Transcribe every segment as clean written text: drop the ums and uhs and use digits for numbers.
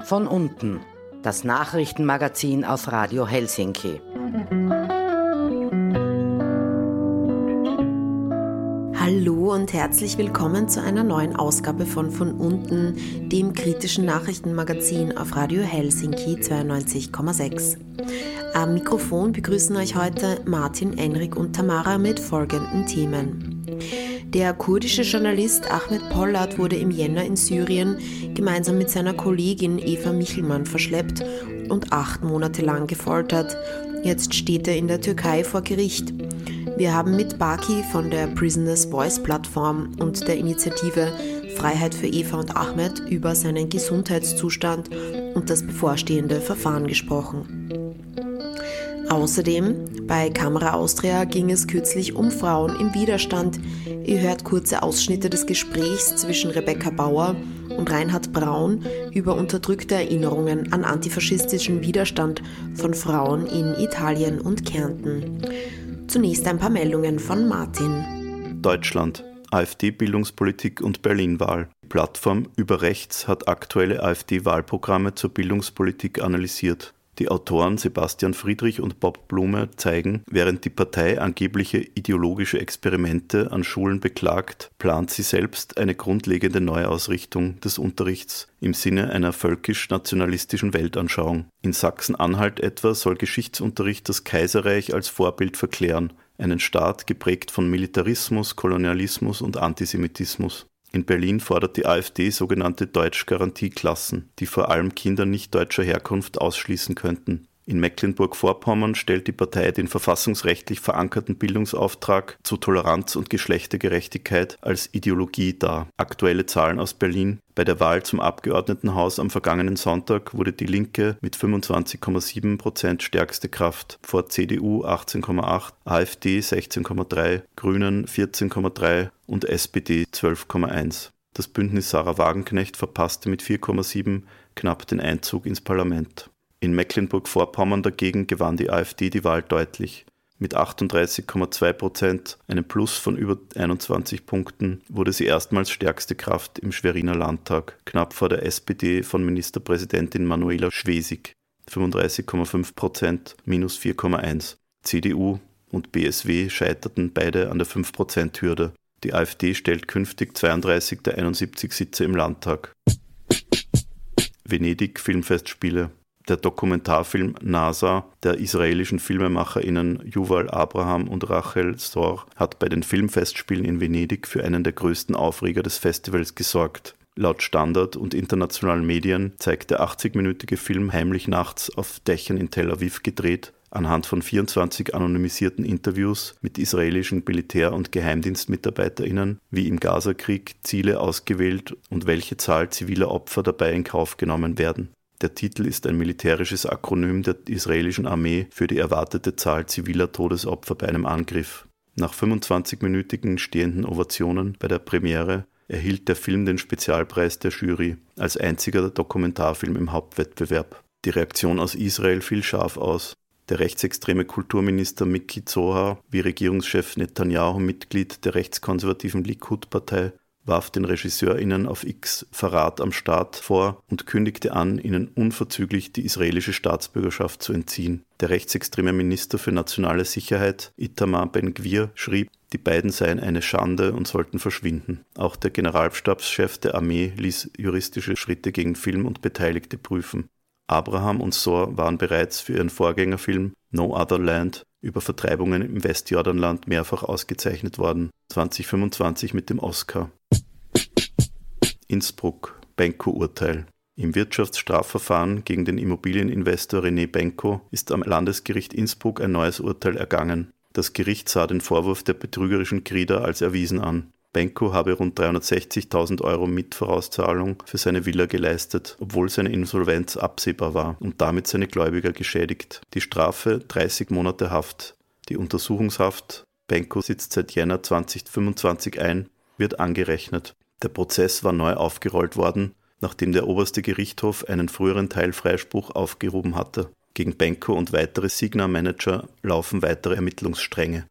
Von unten, das Nachrichtenmagazin auf Radio Helsinki. Hallo und herzlich willkommen zu einer neuen Ausgabe von unten, dem kritischen Nachrichtenmagazin auf Radio Helsinki 92,6. Am Mikrofon begrüßen euch heute Martin, Enrik und Tamara mit folgenden Themen. Der kurdische Journalist Ahmet Polat wurde im Jänner in Syrien gemeinsam mit seiner Kollegin Eva Michelmann verschleppt und 8 Monate lang gefoltert. Jetzt steht er in der Türkei vor Gericht. Wir haben mit Baki von der Prisoners Voice Plattform und der Initiative Freiheit für Eva und Ahmet über seinen Gesundheitszustand und das bevorstehende Verfahren gesprochen. Außerdem, bei Kamera Austria ging es kürzlich um Frauen im Widerstand. Ihr hört kurze Ausschnitte des Gesprächs zwischen Rebecca Bauer und Reinhard Braun über unterdrückte Erinnerungen an antifaschistischen Widerstand von Frauen in Italien und Kärnten. Zunächst ein paar Meldungen von Martin. Deutschland. AfD-Bildungspolitik und Berlin-Wahl. Die Plattform Über Rechts hat aktuelle AfD-Wahlprogramme zur Bildungspolitik analysiert. Die Autoren Sebastian Friedrich und Bob Blume zeigen, während die Partei angebliche ideologische Experimente an Schulen beklagt, plant sie selbst eine grundlegende Neuausrichtung des Unterrichts im Sinne einer völkisch-nationalistischen Weltanschauung. In Sachsen-Anhalt etwa soll Geschichtsunterricht das Kaiserreich als Vorbild verklären, einen Staat geprägt von Militarismus, Kolonialismus und Antisemitismus. In Berlin fordert die AfD sogenannte Deutschgarantieklassen, die vor allem Kinder nicht deutscher Herkunft ausschließen könnten. In Mecklenburg-Vorpommern stellt die Partei den verfassungsrechtlich verankerten Bildungsauftrag zu Toleranz und Geschlechtergerechtigkeit als Ideologie dar. Aktuelle Zahlen aus Berlin. Bei der Wahl zum Abgeordnetenhaus am vergangenen Sonntag wurde die Linke mit 25,7% stärkste Kraft vor CDU 18,8%, AfD 16,3%, Grünen 14,3% und SPD 12,1%. Das Bündnis Sarah Wagenknecht verpasste mit 4,7% knapp den Einzug ins Parlament. In Mecklenburg-Vorpommern dagegen gewann die AfD die Wahl deutlich. Mit 38,2%, einem Plus von über 21 Punkten, wurde sie erstmals stärkste Kraft im Schweriner Landtag, knapp vor der SPD von Ministerpräsidentin Manuela Schwesig, 35,5%, minus 4,1%. CDU und BSW scheiterten beide an der 5%-Hürde. Die AfD stellt künftig 32 der 71 Sitze im Landtag. Venedig Filmfestspiele. Der Dokumentarfilm NASA der israelischen FilmemacherInnen Yuval Abraham und Rachel Sor hat bei den Filmfestspielen in Venedig für einen der größten Aufreger des Festivals gesorgt. Laut Standard und internationalen Medien zeigt der 80-minütige Film heimlich nachts auf Dächern in Tel Aviv gedreht, anhand von 24 anonymisierten Interviews mit israelischen Militär- und GeheimdienstmitarbeiterInnen, wie im Gazakrieg Ziele ausgewählt und welche Zahl ziviler Opfer dabei in Kauf genommen werden. Der Titel ist ein militärisches Akronym der israelischen Armee für die erwartete Zahl ziviler Todesopfer bei einem Angriff. Nach 25-minütigen stehenden Ovationen bei der Premiere erhielt der Film den Spezialpreis der Jury als einziger Dokumentarfilm im Hauptwettbewerb. Die Reaktion aus Israel fiel scharf aus. Der rechtsextreme Kulturminister Miki Zohar, wie Regierungschef Netanyahu Mitglied der rechtskonservativen Likud-Partei, warf den RegisseurInnen auf X Verrat am Staat vor und kündigte an, ihnen unverzüglich die israelische Staatsbürgerschaft zu entziehen. Der rechtsextreme Minister für nationale Sicherheit, Itamar Ben-Gvir, schrieb, die beiden seien eine Schande und sollten verschwinden. Auch der Generalstabschef der Armee ließ juristische Schritte gegen Film und Beteiligte prüfen. Abraham und Sor waren bereits für ihren Vorgängerfilm No Other Land über Vertreibungen im Westjordanland mehrfach ausgezeichnet worden, 2025 mit dem Oscar. Innsbruck, Benko-Urteil. Im Wirtschaftsstrafverfahren gegen den Immobilieninvestor René Benko ist am Landesgericht Innsbruck ein neues Urteil ergangen. Das Gericht sah den Vorwurf der betrügerischen Grieder als erwiesen an. Benko habe rund 360.000 Euro Mietvorauszahlung für seine Villa geleistet, obwohl seine Insolvenz absehbar war und damit seine Gläubiger geschädigt. Die Strafe 30 Monate Haft. Die Untersuchungshaft, Benko sitzt seit Jänner 2025 ein, wird angerechnet. Der Prozess war neu aufgerollt worden, nachdem der oberste Gerichtshof einen früheren Teilfreispruch aufgehoben hatte. Gegen Benko und weitere Signa-Manager laufen weitere Ermittlungsstränge.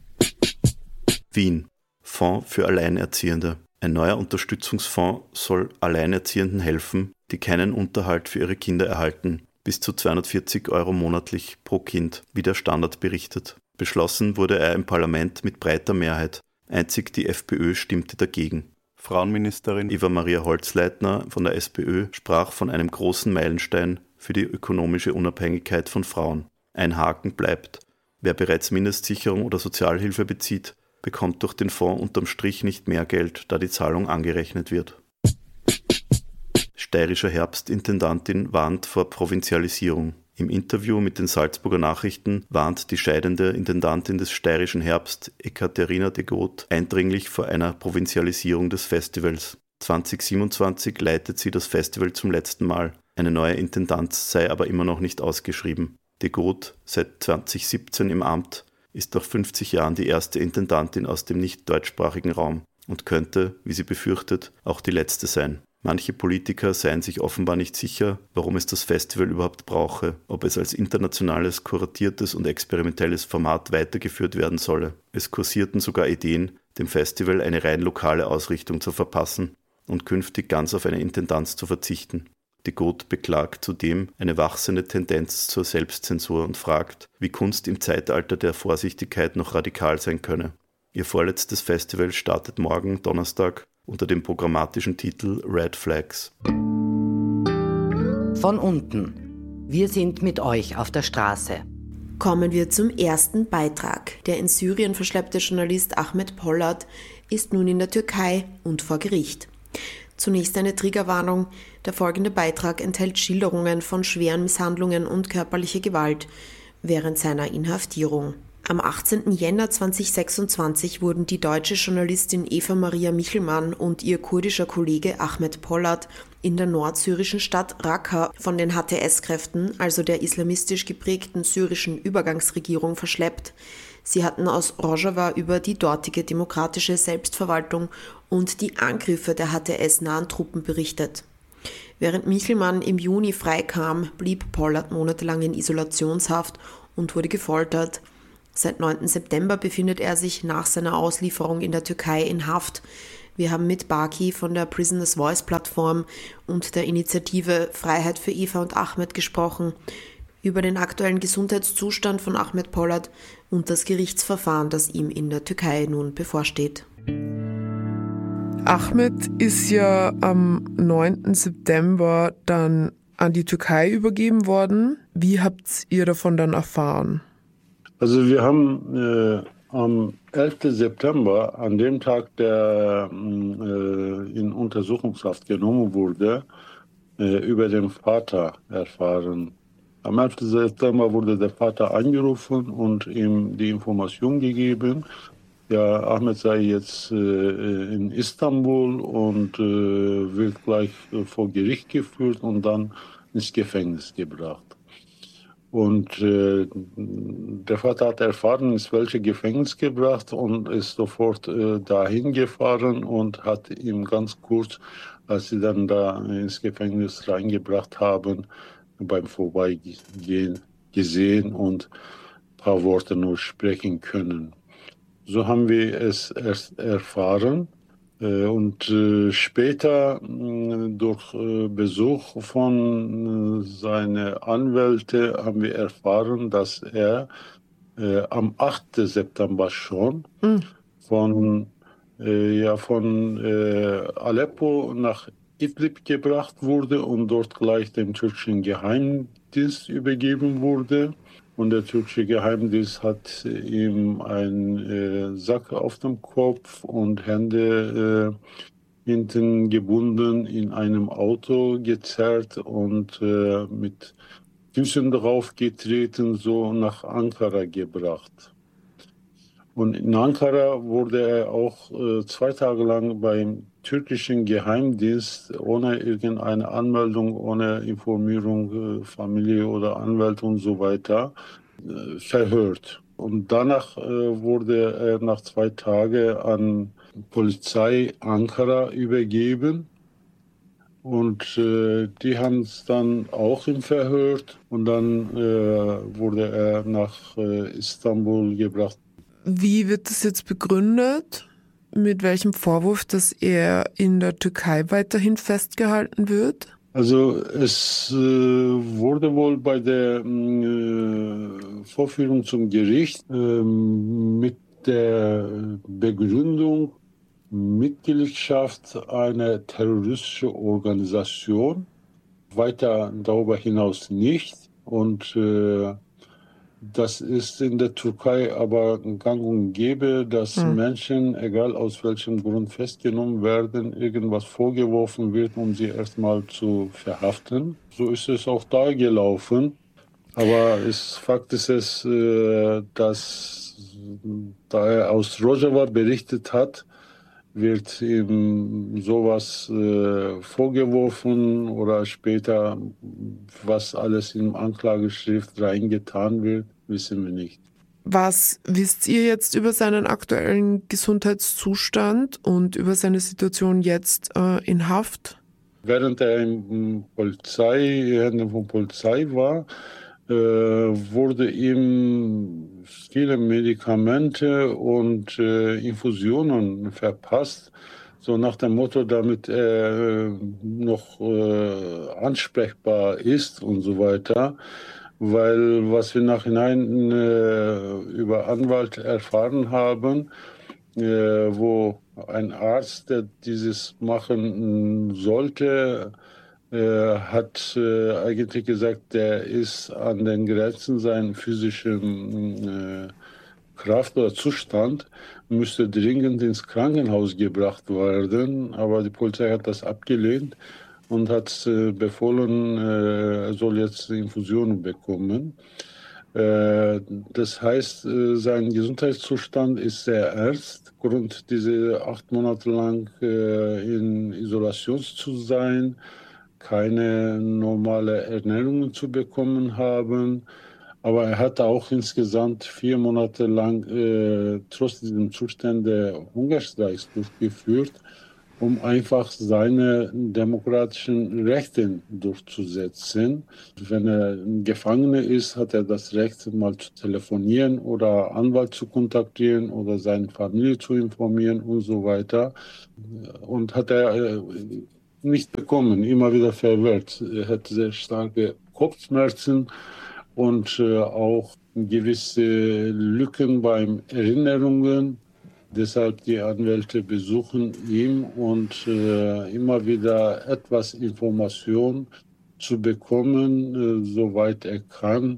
Wien. Fonds für Alleinerziehende. Ein neuer Unterstützungsfonds soll Alleinerziehenden helfen, die keinen Unterhalt für ihre Kinder erhalten. Bis zu 240 € monatlich pro Kind, wie der Standard berichtet. Beschlossen wurde er im Parlament mit breiter Mehrheit. Einzig die FPÖ stimmte dagegen. Frauenministerin Eva-Maria Holzleitner von der SPÖ sprach von einem großen Meilenstein für die ökonomische Unabhängigkeit von Frauen. Ein Haken bleibt. Wer bereits Mindestsicherung oder Sozialhilfe bezieht, bekommt durch den Fonds unterm Strich nicht mehr Geld, da die Zahlung angerechnet wird. Steirischer Herbstintendantin warnt vor Provinzialisierung. Im Interview mit den Salzburger Nachrichten warnt die scheidende Intendantin des Steirischen Herbst, Ekaterina de Groot, eindringlich vor einer Provinzialisierung des Festivals. 2027 leitet sie das Festival zum letzten Mal. Eine neue Intendanz sei aber immer noch nicht ausgeschrieben. De Groot, seit 2017 im Amt, ist nach 50 Jahren die erste Intendantin aus dem nicht deutschsprachigen Raum und könnte, wie sie befürchtet, auch die letzte sein. Manche Politiker seien sich offenbar nicht sicher, warum es das Festival überhaupt brauche, ob es als internationales, kuratiertes und experimentelles Format weitergeführt werden solle. Es kursierten sogar Ideen, dem Festival eine rein lokale Ausrichtung zu verpassen und künftig ganz auf eine Intendanz zu verzichten. De Groot beklagt zudem eine wachsende Tendenz zur Selbstzensur und fragt, wie Kunst im Zeitalter der Vorsichtigkeit noch radikal sein könne. Ihr vorletztes Festival startet morgen, Donnerstag, unter dem programmatischen Titel Red Flags. Von unten. Wir sind mit euch auf der Straße. Kommen wir zum ersten Beitrag. Der in Syrien verschleppte Journalist Ahmet Polat ist nun in der Türkei und vor Gericht. Zunächst eine Triggerwarnung. Der folgende Beitrag enthält Schilderungen von schweren Misshandlungen und körperlicher Gewalt während seiner Inhaftierung. Am 18. Jänner 2026 wurden die deutsche Journalistin Eva-Maria Michelmann und ihr kurdischer Kollege Ahmet Polat in der nordsyrischen Stadt Raqqa von den HTS-Kräften, also der islamistisch geprägten syrischen Übergangsregierung, verschleppt. Sie hatten aus Rojava über die dortige demokratische Selbstverwaltung und die Angriffe der HTS-nahen Truppen berichtet. Während Michelmann im Juni freikam, blieb Polat monatelang in Isolationshaft und wurde gefoltert. Seit 9. September befindet er sich nach seiner Auslieferung in der Türkei in Haft. Wir haben mit Baki von der Prisoners Voice Plattform und der Initiative Freiheit für Eva und Ahmet gesprochen, über den aktuellen Gesundheitszustand von Ahmet Polat und das Gerichtsverfahren, das ihm in der Türkei nun bevorsteht. Ahmet ist ja am 9. September dann an die Türkei übergeben worden. Wie habt ihr davon dann erfahren? Also wir haben am 11. September, an dem Tag, der in Untersuchungshaft genommen wurde, über den Vater erfahren. Am 11. September wurde der Vater angerufen und ihm die Information gegeben, ja, Ahmet sei jetzt in Istanbul und wird gleich vor Gericht geführt und dann ins Gefängnis gebracht. Und der Vater hat erfahren, ins welche Gefängnis gebracht und ist sofort dahin gefahren und hat ihm ganz kurz, als sie dann da ins Gefängnis reingebracht haben, beim Vorbeigehen gesehen und ein paar Worte nur sprechen können. So haben wir es erst erfahren. Und später durch Besuch von seinen Anwälten haben wir erfahren, dass er am 8. September schon von Aleppo nach Idlib gebracht wurde und dort gleich dem türkischen Geheimdienst übergeben wurde. Und der türkische Geheimdienst hat ihm einen Sack auf dem Kopf und Hände hinten gebunden in einem Auto gezerrt und mit Füßen drauf getreten, so nach Ankara gebracht. Und in Ankara wurde er auch 2 Tage lang beim türkischen Geheimdienst ohne irgendeine Anmeldung, ohne Informierung Familie oder Anwälte und so weiter verhört. Und danach wurde er nach 2 Tagen an Polizei Ankara übergeben. Und die haben es dann auch ihm verhört. Und dann wurde er nach Istanbul gebracht. Wie wird das jetzt begründet? Mit welchem Vorwurf, dass er in der Türkei weiterhin festgehalten wird? Also es wurde wohl bei der Vorführung zum Gericht mit der Begründung Mitgliedschaft einer terroristischen Organisation, weiter darüber hinaus nicht. Und das ist in der Türkei aber gang und gäbe, dass Menschen, egal aus welchem Grund festgenommen werden, irgendwas vorgeworfen wird, um sie erstmal zu verhaften. So ist es auch da gelaufen. Aber Fakt ist es, dass da er aus Rojava berichtet hat, wird ihm sowas vorgeworfen oder später, was alles in Anklageschrift reingetan wird, wissen wir nicht. Was wisst ihr jetzt über seinen aktuellen Gesundheitszustand und über seine Situation jetzt in Haft? Während er in Händen von Polizei war, wurde ihm viele Medikamente und Infusionen verpasst, so nach dem Motto, damit er noch ansprechbar ist und so weiter. Weil was wir nachhinein über Anwalt erfahren haben, wo ein Arzt, der dieses machen sollte, hat eigentlich gesagt, der ist an den Grenzen seiner physischen Kraft oder Zustand, müsste dringend ins Krankenhaus gebracht werden. Aber die Polizei hat das abgelehnt und hat befohlen, er soll jetzt Infusionen bekommen. Das heißt, sein Gesundheitszustand ist sehr ernst. Aufgrund dieser 8 Monate lang in Isolation zu sein, keine normale Ernährung zu bekommen haben. Aber er hatte auch insgesamt 4 Monate lang trotz diesem Zustände Hungerstreiks durchgeführt, um einfach seine demokratischen Rechte durchzusetzen. Wenn er Gefangener ist, hat er das Recht, mal zu telefonieren oder Anwalt zu kontaktieren oder seine Familie zu informieren und so weiter. Und hat er nicht bekommen, immer wieder verwehrt. Er hat sehr starke Kopfschmerzen und auch gewisse Lücken beim Erinnerungen. Deshalb die Anwälte besuchen ihn und immer wieder etwas Information zu bekommen, soweit er kann,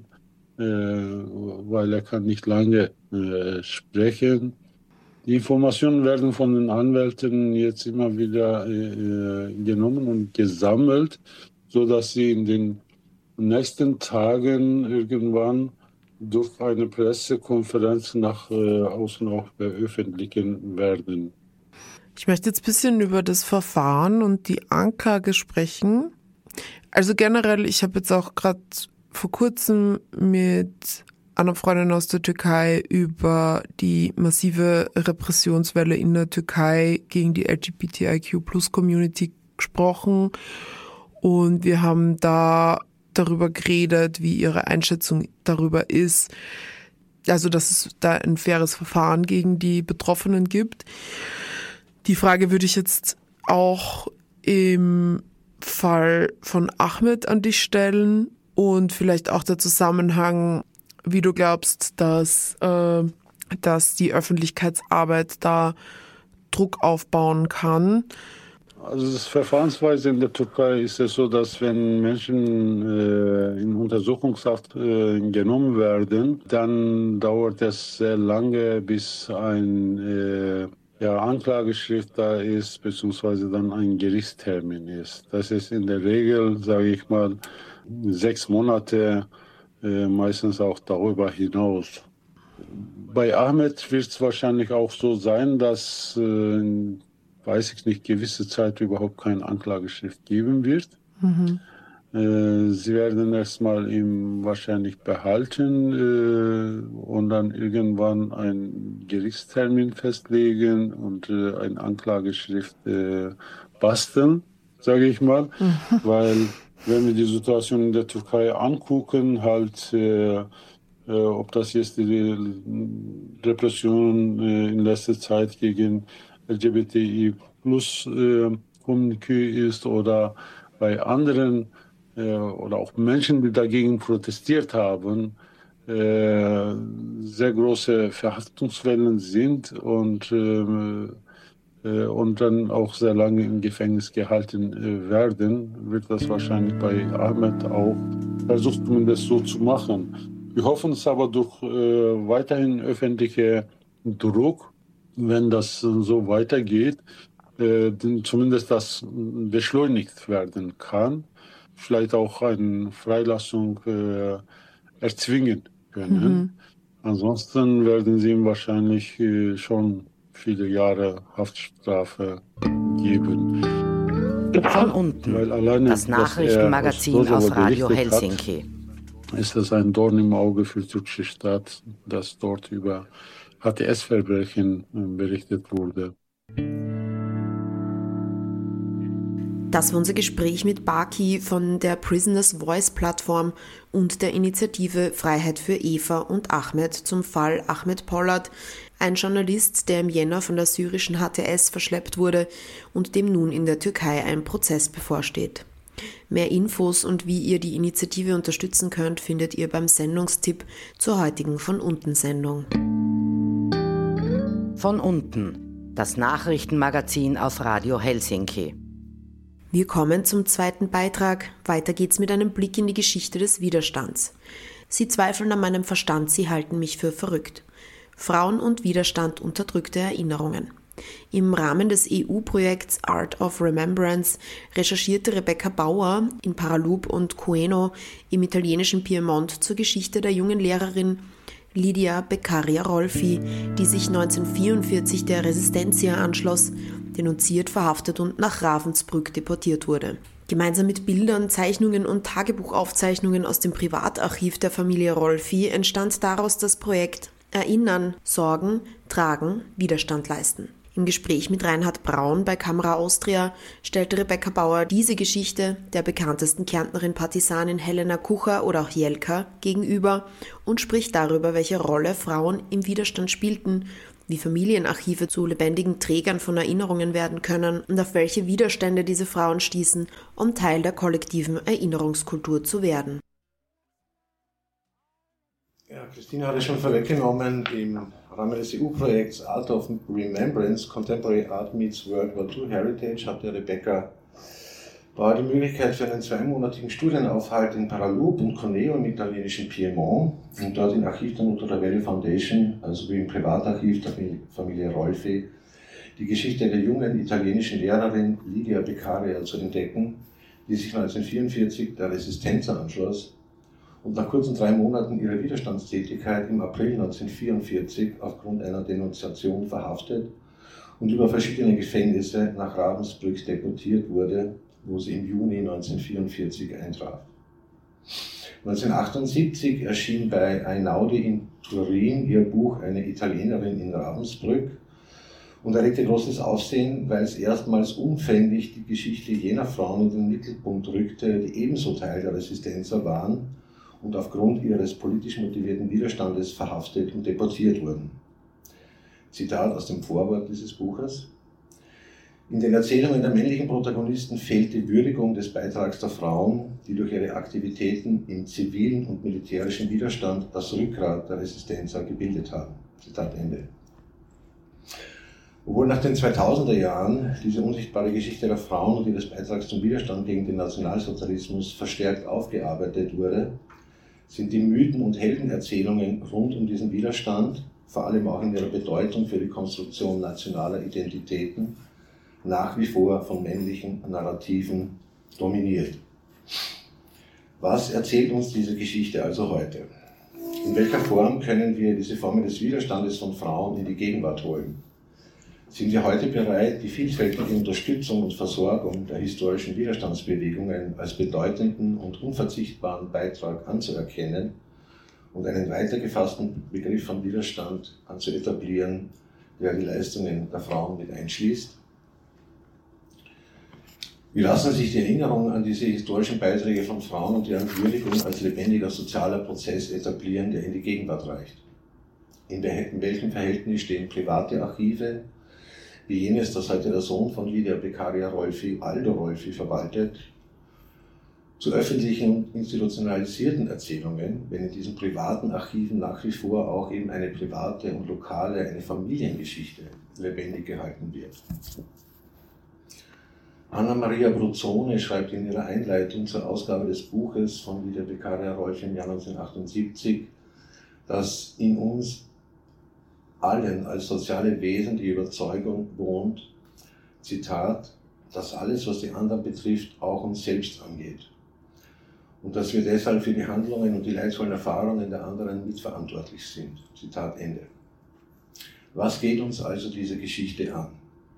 weil er kann nicht lange sprechen. Die Informationen werden von den Anwälten jetzt immer wieder genommen und gesammelt, sodass sie in den nächsten Tagen irgendwann durch eine Pressekonferenz nach außen auch veröffentlichen werden. Ich möchte jetzt ein bisschen über das Verfahren und die Anklage sprechen. Also generell, ich habe jetzt auch gerade vor kurzem mit einer Freundin aus der Türkei über die massive Repressionswelle in der Türkei gegen die LGBTIQ+-Community gesprochen. Und wir haben da darüber geredet, wie ihre Einschätzung darüber ist. Also, dass es da ein faires Verfahren gegen die Betroffenen gibt. Die Frage würde ich jetzt auch im Fall von Ahmed an dich stellen und vielleicht auch der Zusammenhang, wie du glaubst, dass die Öffentlichkeitsarbeit da Druck aufbauen kann. Also das Verfahrensweise in der Türkei ist es so, dass wenn Menschen in Untersuchungshaft genommen werden, dann dauert es sehr lange, bis ein Anklageschrift da ist, beziehungsweise dann ein Gerichtstermin ist. Das ist in der Regel, sage ich mal, 6 Monate, meistens auch darüber hinaus. Bei Ahmed wird es wahrscheinlich auch so sein, dass, weiß ich nicht, gewisse Zeit überhaupt keine Anklageschrift geben wird. Mhm. Sie werden erstmal ihn wahrscheinlich behalten und dann irgendwann einen Gerichtstermin festlegen und eine Anklageschrift basteln, sage ich mal. Mhm. Weil wenn wir die Situation in der Türkei angucken, halt ob das jetzt die Repression in letzter Zeit gegen LGBTI+ Community ist oder bei anderen oder auch Menschen, die dagegen protestiert haben, sehr große Verhaftungswellen sind und dann auch sehr lange im Gefängnis gehalten werden, wird das wahrscheinlich bei Ahmed auch versucht, zumindest so zu machen. Wir hoffen es aber durch weiterhin öffentliche Druck, wenn das so weitergeht, zumindest das beschleunigt werden kann, vielleicht auch eine Freilassung erzwingen können. Ansonsten werden sie ihm wahrscheinlich schon viele Jahre Haftstrafe geben. Von unten, Weil alleine, das Nachrichtenmagazin auf Radio Helsinki. Ist das ein Dorn im Auge für die türkische Staat, dass dort über HTS-Verbrechen berichtet wurde. Das war unser Gespräch mit Baki von der Prisoners Voice Plattform und der Initiative Freiheit für Eva und Ahmed zum Fall Ahmed Polat, ein Journalist, der im Jänner von der syrischen HTS verschleppt wurde und dem nun in der Türkei ein Prozess bevorsteht. Mehr Infos und wie ihr die Initiative unterstützen könnt, findet ihr beim Sendungstipp zur heutigen Von unten Sendung. Von unten, das Nachrichtenmagazin auf Radio Helsinki. Wir kommen zum zweiten Beitrag. Weiter geht's mit einem Blick in die Geschichte des Widerstands. Sie zweifeln an meinem Verstand, sie halten mich für verrückt. Frauen und Widerstand, unterdrückte Erinnerungen. Im Rahmen des EU-Projekts Art of Remembrance recherchierte Rebecca Bauer in Paraloup und Coeno im italienischen Piemont zur Geschichte der jungen Lehrerin Lidia Beccaria Rolfi, die sich 1944 der Resistencia anschloss, denunziert, verhaftet und nach Ravensbrück deportiert wurde. Gemeinsam mit Bildern, Zeichnungen und Tagebuchaufzeichnungen aus dem Privatarchiv der Familie Rolfi entstand daraus das Projekt Erinnern, Sorgen, Tragen, Widerstand leisten. Im Gespräch mit Reinhard Braun bei Kamera Austria stellte Rebecca Bauer diese Geschichte der bekanntesten Kärntnerin Partisanin Helena Kucher oder auch Jelka gegenüber und spricht darüber, welche Rolle Frauen im Widerstand spielten, wie Familienarchive zu lebendigen Trägern von Erinnerungen werden können und auf welche Widerstände diese Frauen stießen, um Teil der kollektiven Erinnerungskultur zu werden. Ja, Christina hat es schon vorweggenommen, im Rahmen des EU-Projekts Art of Remembrance, Contemporary Art Meets World War II Heritage, hatte Rebecca Bauer die Möglichkeit für einen 2-monatigen Studienaufhalt in Paraloup und Coeno im italienischen Piemont und dort im Archiv der Nuoto-Ravelli Foundation, also wie im Privatarchiv der Familie Rolfi, die Geschichte der jungen italienischen Lehrerin Lidia Beccaria zu entdecken, die sich 1944 der Resistenza anschloss und nach kurzen 3 Monaten ihrer Widerstandstätigkeit im April 1944 aufgrund einer Denunziation verhaftet und über verschiedene Gefängnisse nach Ravensbrück deportiert wurde, wo sie im Juni 1944 eintraf. 1978 erschien bei Einaudi in Turin ihr Buch Eine Italienerin in Ravensbrück und erregte großes Aufsehen, weil es erstmals umfänglich die Geschichte jener Frauen in den Mittelpunkt rückte, die ebenso Teil der Resistenza waren und aufgrund ihres politisch motivierten Widerstandes verhaftet und deportiert wurden. Zitat aus dem Vorwort dieses Buches: In den Erzählungen der männlichen Protagonisten fehlt die Würdigung des Beitrags der Frauen, die durch ihre Aktivitäten im zivilen und militärischen Widerstand das Rückgrat der Resistenza gebildet haben. Zitat Ende. Obwohl nach den 2000er Jahren diese unsichtbare Geschichte der Frauen und ihres Beitrags zum Widerstand gegen den Nationalsozialismus verstärkt aufgearbeitet wurde, sind die Mythen und Heldenerzählungen rund um diesen Widerstand, vor allem auch in ihrer Bedeutung für die Konstruktion nationaler Identitäten, nach wie vor von männlichen Narrativen dominiert. Was erzählt uns diese Geschichte also heute? In welcher Form können wir diese Formen des Widerstandes von Frauen in die Gegenwart holen? Sind wir heute bereit, die vielfältige Unterstützung und Versorgung der historischen Widerstandsbewegungen als bedeutenden und unverzichtbaren Beitrag anzuerkennen und einen weiter gefassten Begriff von Widerstand anzuetablieren, der die Leistungen der Frauen mit einschließt? Wie lassen sich die Erinnerungen an diese historischen Beiträge von Frauen und deren Würdigung als lebendiger sozialer Prozess etablieren, der in die Gegenwart reicht? In welchem Verhältnis stehen private Archive, wie jenes, das heute der Sohn von Lidia Beccaria Rolfi, Aldo Rolfi, verwaltet, zu öffentlichen und institutionalisierten Erzählungen, wenn in diesen privaten Archiven nach wie vor auch eben eine private und lokale, eine Familiengeschichte lebendig gehalten wird. Anna-Maria Bruzzone schreibt in ihrer Einleitung zur Ausgabe des Buches von Lydia Beccaria-Rolf im Jahr 1978, dass in uns allen als soziale Wesen die Überzeugung wohnt, Zitat, dass alles, was die anderen betrifft, auch uns selbst angeht. Und dass wir deshalb für die Handlungen und die leidvollen Erfahrungen der anderen mitverantwortlich sind. Zitat Ende. Was geht uns also diese Geschichte an?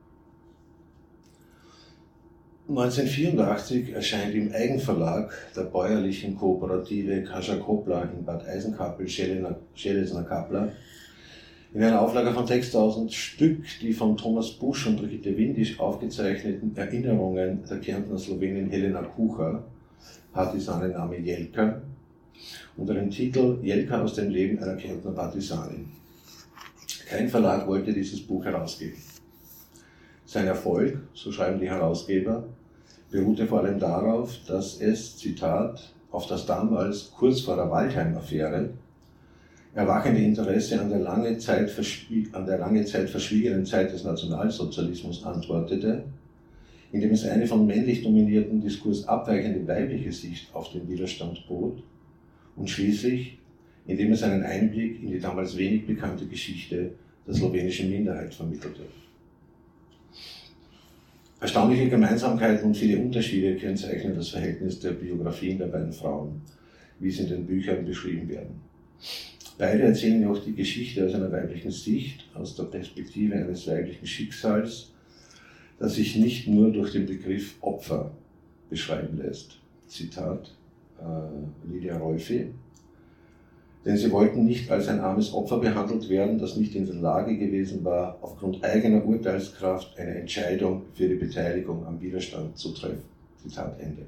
1984 erscheint im Eigenverlag der bäuerlichen Kooperative Kasia Kopla in Bad Eisenkappel-Schelesner-Kapla in einer Auflage von 6000 Stück die von Thomas Busch und Brigitte Windisch aufgezeichneten Erinnerungen der Kärntner Slowenin Helena Kucha, Partisanenname Jelka, unter dem Titel Jelka aus dem Leben einer Kärntner Partisanin. Kein Verlag wollte dieses Buch herausgeben. Sein Erfolg, so schreiben die Herausgeber, beruhte vor allem darauf, dass es, Zitat, auf das damals kurz vor der Waldheim-Affäre erwachende Interesse an der lange Zeit verschwiegenen Zeit des Nationalsozialismus antwortete, indem es eine vom männlich dominierten Diskurs abweichende weibliche Sicht auf den Widerstand bot und schließlich, indem es einen Einblick in die damals wenig bekannte Geschichte der slowenischen Minderheit vermittelte. Erstaunliche Gemeinsamkeiten und viele Unterschiede kennzeichnen das Verhältnis der Biografien der beiden Frauen, wie sie in den Büchern beschrieben werden. Beide erzählen auch die Geschichte aus einer weiblichen Sicht, aus der Perspektive eines weiblichen Schicksals, das sich nicht nur durch den Begriff Opfer beschreiben lässt. Zitat Lydia Rolfi. Denn sie wollten nicht als ein armes Opfer behandelt werden, das nicht in der Lage gewesen war, aufgrund eigener Urteilskraft eine Entscheidung für die Beteiligung am Widerstand zu treffen. Zitat Ende.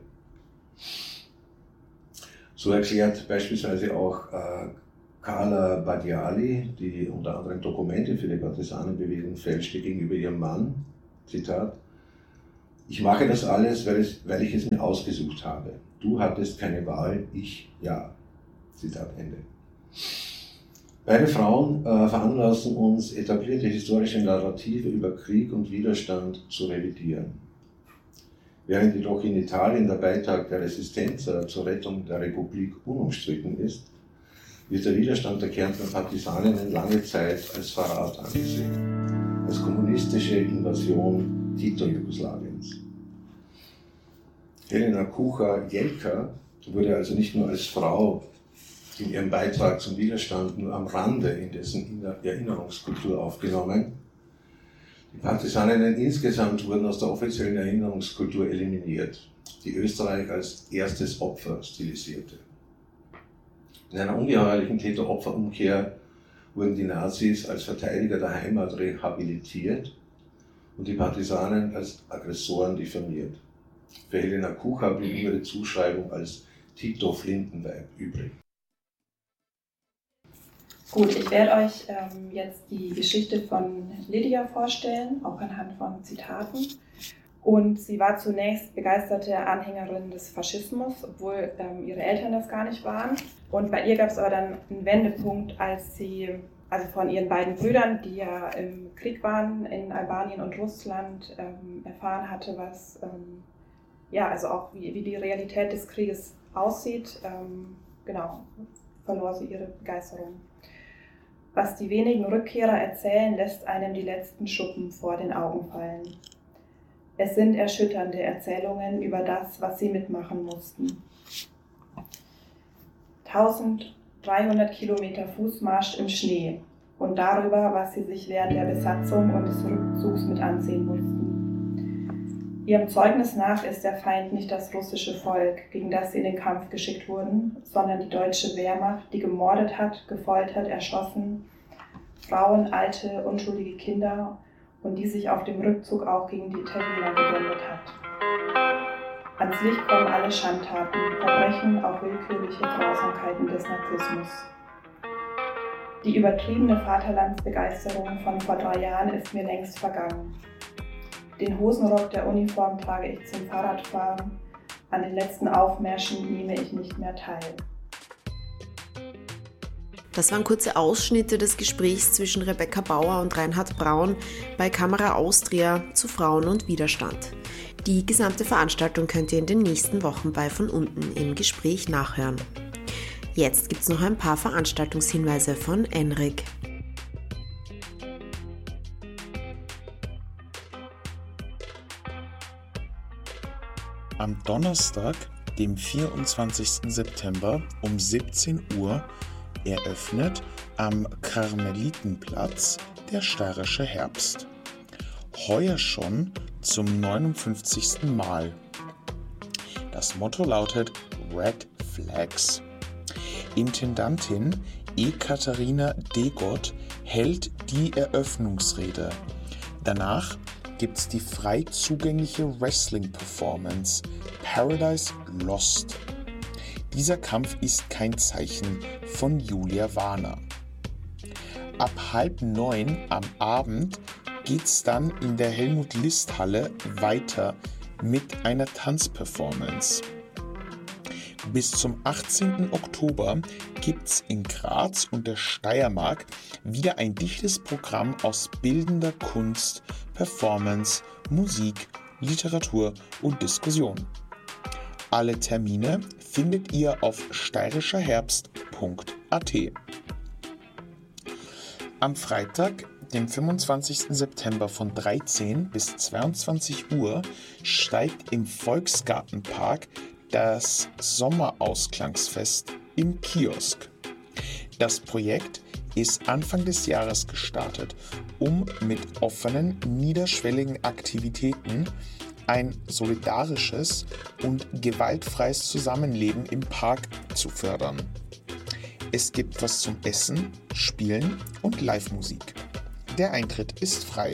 So erklärt beispielsweise auch Carla Badiali, die unter anderem Dokumente für die Partisanenbewegung fälschte, gegenüber ihrem Mann, Zitat, ich mache das alles, weil ich es mir ausgesucht habe. Du hattest keine Wahl, ich ja. Zitat Ende. Beide Frauen veranlassen uns, etablierte historische Narrative über Krieg und Widerstand zu revidieren. Während jedoch in Italien der Beitrag der Resistenza zur Rettung der Republik unumstritten ist, wird der Widerstand der Kärntner Partisaninnen lange Zeit als Verrat angesehen, als kommunistische Invasion Tito-Jugoslawiens. Helena Kucha Jelka wurde also nicht nur als Frau in ihrem Beitrag zum Widerstand nur am Rande in dessen Erinnerungskultur aufgenommen. Die Partisaninnen insgesamt wurden aus der offiziellen Erinnerungskultur eliminiert, die Österreich als erstes Opfer stilisierte. In einer ungeheuerlichen Täter-Opfer-Umkehr wurden die Nazis als Verteidiger der Heimat rehabilitiert und die Partisanen als Aggressoren diffamiert. Für Helena Kucha blieb nur die Zuschreibung als Tito-Flintenweib übrig. Gut, ich werde euch jetzt die Geschichte von Lydia vorstellen, auch anhand von Zitaten. Und sie war zunächst begeisterte Anhängerin des Faschismus, obwohl ihre Eltern das gar nicht waren. Und bei ihr gab es aber dann einen Wendepunkt, als sie also von ihren beiden Brüdern, die ja im Krieg waren in Albanien und Russland, erfahren hatte, was also auch wie die Realität des Krieges aussieht. Verlor sie ihre Begeisterung. Was die wenigen Rückkehrer erzählen, lässt einem die letzten Schuppen vor den Augen fallen. Es sind erschütternde Erzählungen über das, was sie mitmachen mussten. 1300 Kilometer Fußmarsch im Schnee und darüber, was sie sich während der Besatzung und des Rückzugs mit ansehen mussten. Ihrem Zeugnis nach ist der Feind nicht das russische Volk, gegen das sie in den Kampf geschickt wurden, sondern die deutsche Wehrmacht, die gemordet hat, gefoltert, erschossen, Frauen, alte, unschuldige Kinder und die sich auf dem Rückzug auch gegen die Italiener gewendet hat. Ans Licht kommen alle Schandtaten, Verbrechen, auch willkürliche Grausamkeiten des Nazismus. Die übertriebene Vaterlandsbegeisterung von vor 3 Jahren ist mir längst vergangen. Den Hosenrock der Uniform trage ich zum Fahrradfahren An den letzten Aufmärschen nehme ich nicht mehr teil. Das waren kurze Ausschnitte des Gesprächs zwischen Rebecca Bauer und Reinhard Braun bei Kamera Austria zu Frauen und Widerstand. Die gesamte Veranstaltung könnt ihr in den nächsten Wochen bei Von unten im Gespräch nachhören. Jetzt gibt's noch ein paar Veranstaltungshinweise von Enrik. Am Donnerstag, dem 24. September um 17 Uhr eröffnet am Karmelitenplatz der Steirische Herbst. Heuer schon zum 59. Mal. Das Motto lautet Red Flags. Intendantin Ekaterina Degott hält die Eröffnungsrede. Danach gibt's die frei zugängliche Wrestling-Performance Paradise Lost. Dieser Kampf ist kein Zeichen von Julia Warner. Ab 8:30 am Abend geht's dann in der Helmut-List-Halle weiter mit einer Tanzperformance. Bis zum 18. Oktober gibt's in Graz und der Steiermark wieder ein dichtes Programm aus bildender Kunst, Performance, Musik, Literatur und Diskussion. Alle Termine findet ihr auf steirischerherbst.at. Am Freitag, den 25. September von 13 bis 22 Uhr steigt im Volksgartenpark das Sommerausklangsfest im Kiosk. Das Projekt ist Anfang des Jahres gestartet, um mit offenen, niederschwelligen Aktivitäten ein solidarisches und gewaltfreies Zusammenleben im Park zu fördern. Es gibt was zum Essen, Spielen und Live-Musik. Der Eintritt ist frei.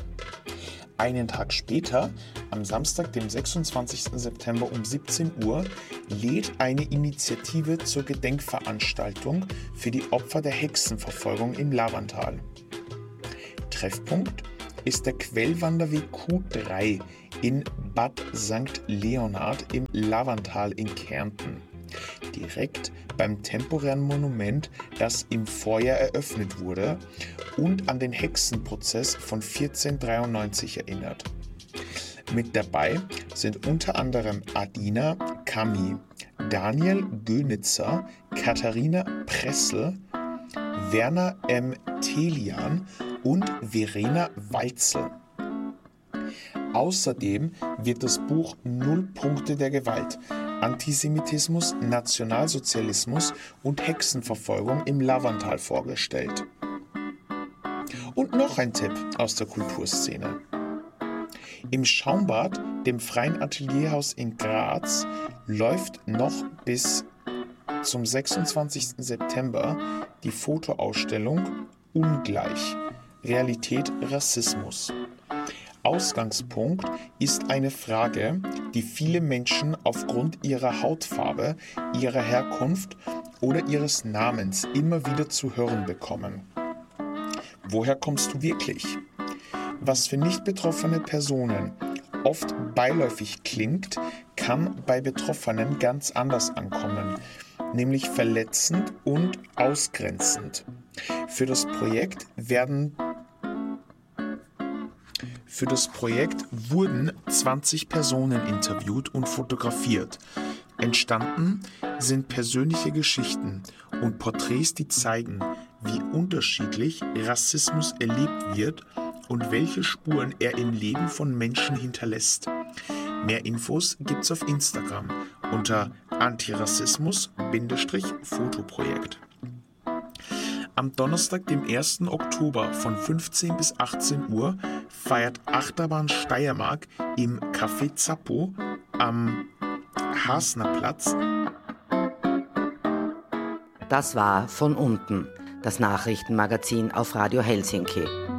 Einen Tag später, am Samstag, dem 26. September um 17 Uhr, lädt eine Initiative zur Gedenkveranstaltung für die Opfer der Hexenverfolgung im Lavantal. Treffpunkt ist der Quellwanderweg Q3 in Bad St. Leonhard im Lavantal in Kärnten. Direkt beim temporären Monument, das im Vorjahr eröffnet wurde und an den Hexenprozess von 1493 erinnert. Mit dabei sind unter anderem Adina Kami, Daniel Gönitzer, Katharina Pressel, Werner M. Telian und Verena Weitzel. Außerdem wird das Buch Null Punkte der Gewalt, Antisemitismus, Nationalsozialismus und Hexenverfolgung im Lavantal vorgestellt. Und noch ein Tipp aus der Kulturszene. Im Schaumbad, dem Freien Atelierhaus in Graz, läuft noch bis zum 26. September die Fotoausstellung Ungleich – Realität Rassismus. Ausgangspunkt ist eine Frage, die viele Menschen aufgrund ihrer Hautfarbe, ihrer Herkunft oder ihres Namens immer wieder zu hören bekommen. Woher kommst du wirklich? Was für nicht betroffene Personen oft beiläufig klingt, kann bei Betroffenen ganz anders ankommen, nämlich verletzend und ausgrenzend. Für das Projekt wurden 20 Personen interviewt und fotografiert. Entstanden sind persönliche Geschichten und Porträts, die zeigen, wie unterschiedlich Rassismus erlebt wird und welche Spuren er im Leben von Menschen hinterlässt. Mehr Infos gibt's auf Instagram unter Antirassismus-Fotoprojekt. Am Donnerstag, dem 1. Oktober von 15 bis 18 Uhr feiert Achterbahn Steiermark im Café Zappo am Hasnerplatz. Das war Von unten, das Nachrichtenmagazin auf Radio Helsinki.